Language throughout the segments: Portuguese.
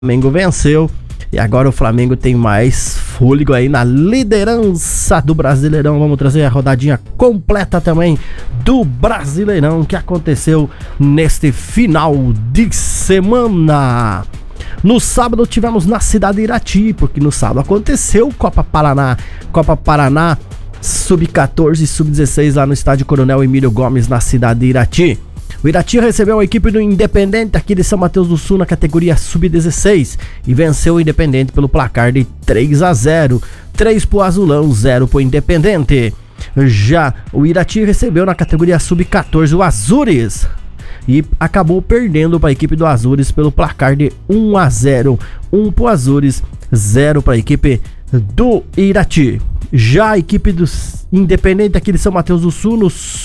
Flamengo venceu e agora o Flamengo tem mais fôlego aí na liderança do Brasileirão. Vamos trazer a rodadinha completa também do Brasileirão que aconteceu neste final de semana. No sábado tivemos na cidade de Irati, porque no sábado aconteceu Copa Paraná Sub-14 e Sub-16 lá no estádio Coronel Emílio Gomes na cidade de Irati. O Irati recebeu a equipe do Independente aqui de São Mateus do Sul na categoria Sub-16 e venceu o Independente pelo placar de 3-0, 3 pro Azulão, 0 pro Independente. Já o Irati recebeu na categoria Sub-14 o Azures e acabou perdendo para a equipe do Azures pelo placar de 1-0, 1 pro Azures, 0 para a equipe do Irati. Já a equipe do Independente aqui de São Mateus do Sul no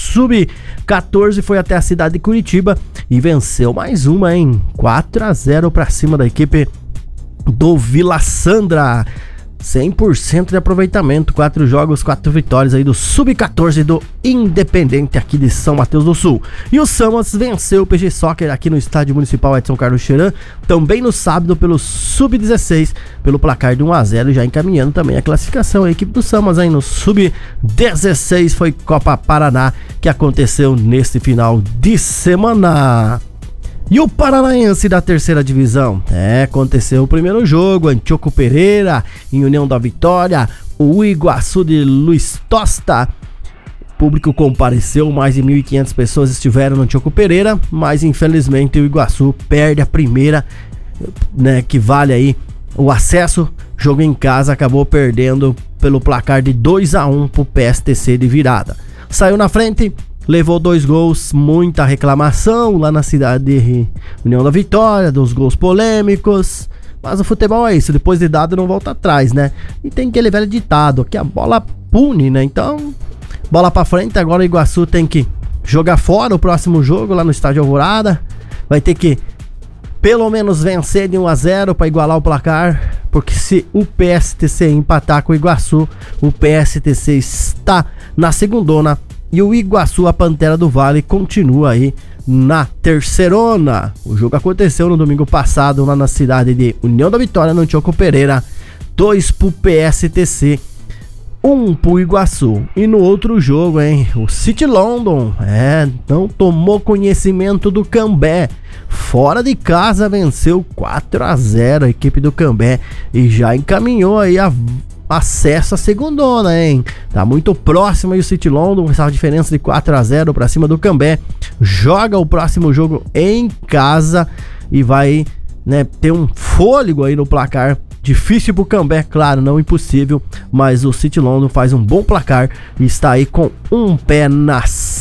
Sub-14 foi até a cidade de Curitiba e venceu mais uma, 4-0 para cima da equipe do Vila Sandra. 100% de aproveitamento, 4 jogos, 4 vitórias aí do Sub-14 do Independente aqui de São Mateus do Sul. E o Samas venceu o PG Soccer aqui no estádio municipal Edson Carlos Cheran, também no sábado pelo Sub-16, pelo placar de 1-0, já encaminhando também a classificação. A equipe do Samas aí no Sub-16 foi Copa Paraná que aconteceu neste final de semana. E o Paranaense da terceira divisão? Aconteceu o primeiro jogo, Antioco Pereira em União da Vitória, o Iguaçu de Luiz Tosta. O público compareceu, mais de 1.500 pessoas estiveram no Antioco Pereira, mas infelizmente o Iguaçu perde a primeira, que vale aí o acesso. Jogo em casa, acabou perdendo pelo placar de 2-1 pro PSTC de virada. Saiu na frente, levou 2 gols, muita reclamação lá na cidade de União da Vitória, dos gols polêmicos. Mas o futebol é isso, depois de dado não volta atrás, E tem aquele velho ditado, que a bola pune, Então, bola pra frente, agora o Iguaçu tem que jogar fora o próximo jogo lá no estádio Alvorada. Vai ter que pelo menos vencer de 1-0 para igualar o placar, porque se o PSTC empatar com o Iguaçu, o PSTC está na segundona. E o Iguaçu, a Pantera do Vale, continua aí na terceirona. O jogo aconteceu no domingo passado lá na cidade de União da Vitória, no Antioco Pereira. 2 pro PSTC, 1 pro Iguaçu. E no outro jogo, o City London, não tomou conhecimento do Cambé. Fora de casa venceu 4-0 a equipe do Cambé e já encaminhou aí acesso à segundona, Tá muito próximo aí o City London, essa diferença de 4-0 pra cima do Cambé. Joga o próximo jogo em casa e vai, ter um fôlego aí no placar. Difícil pro Cambé, claro, não impossível, mas o City London faz um bom placar e está aí com um pé na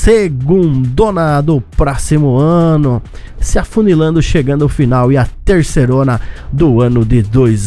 segundona do próximo ano, se afunilando, chegando ao final e a terceirona do ano de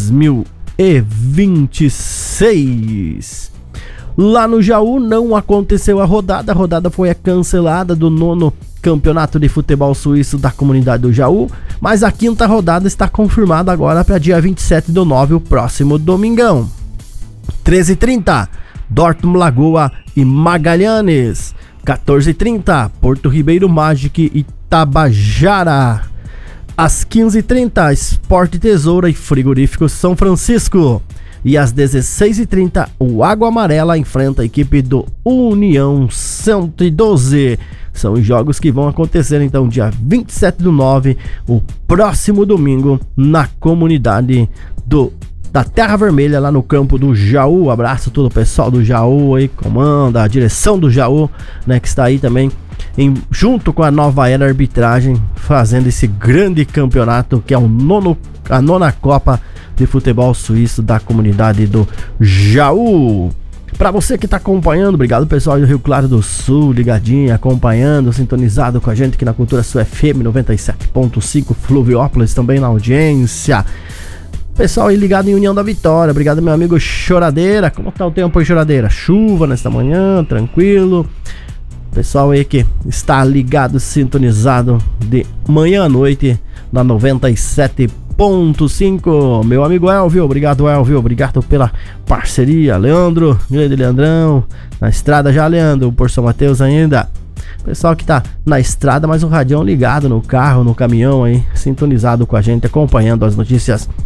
2026. Lá no Jaú não aconteceu a rodada foi cancelada do 9º campeonato de futebol suíço da comunidade do Jaú, mas a 5ª rodada está confirmada agora para dia 27/9, o próximo domingão. 13h30, Dortmund Lagoa e Magalhães. 14h30, Porto Ribeiro Magic e Tabajara. Às 15h30, Sport Tesoura e Frigorífico São Francisco. E às 16h30, o Água Amarela enfrenta a equipe do União 112. São os jogos que vão acontecer então dia 27/9, o próximo domingo, na comunidade da Terra Vermelha, lá no campo do Jaú. Abraço a todo o pessoal do Jaú aí, comanda, a direção do Jaú, que está aí também junto com a Nova Era Arbitragem, fazendo esse grande campeonato que é a 9ª Copa de Futebol Suíço da comunidade do Jaú. Pra você que tá acompanhando, obrigado pessoal do Rio Claro do Sul, ligadinho, acompanhando, sintonizado com a gente aqui na Cultura Sul FM 97.5, Fluviópolis também na audiência. Pessoal aí ligado em União da Vitória, obrigado meu amigo Choradeira. Como tá o tempo aí, Choradeira? Chuva nesta manhã, tranquilo. Pessoal aí que está ligado, sintonizado de manhã à noite na 97.5. Meu amigo Elvio, obrigado Elvio, obrigado pela parceria. Leandro, grande Leandrão, na estrada já, Leandro, por São Mateus ainda. Pessoal que tá na estrada, mas o radião ligado no carro, no caminhão aí, sintonizado com a gente, acompanhando as notícias